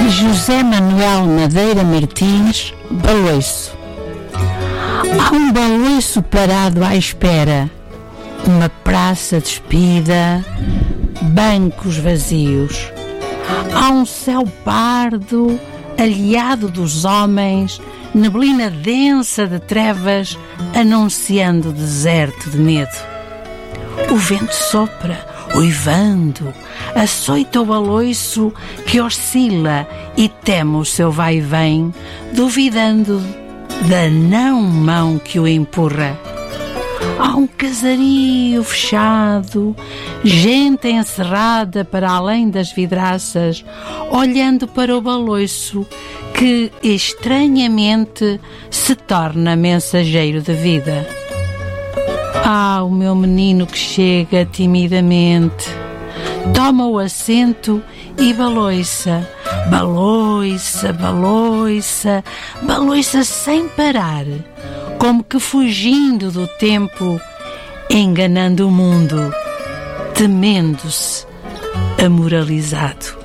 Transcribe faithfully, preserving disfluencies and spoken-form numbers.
de José Manuel Madeira Martins, Baloiço. Há um baloiço parado à espera, uma praça despida, bancos vazios. Há um céu pardo, alheado dos homens, neblina densa de trevas, anunciando deserto de medo. O vento sopra, uivando, açoita o baloiço que oscila e teme o seu vai e vem, duvidando da não mão que o empurra. Há um casario fechado, gente encerrada para além das vidraças, olhando para o baloiço que estranhamente se torna mensageiro de vida. Ah, o meu menino que chega timidamente, toma o assento e baloiça, baloiça, baloiça, baloiça sem parar, como que fugindo do tempo, enganando o mundo, temendo-se amoralizado.